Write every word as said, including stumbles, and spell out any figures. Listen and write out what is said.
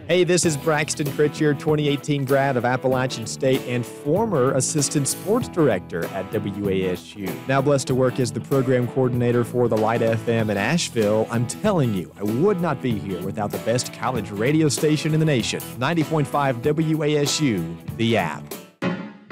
Hey, this is Braxton Critcher, twenty eighteen grad of Appalachian State and former assistant sports director at W A S U. Now blessed to work as the program coordinator for the Light F M in Asheville. I'm telling you, I would not be here without the best college radio station in the nation. ninety point five W A S U, the app.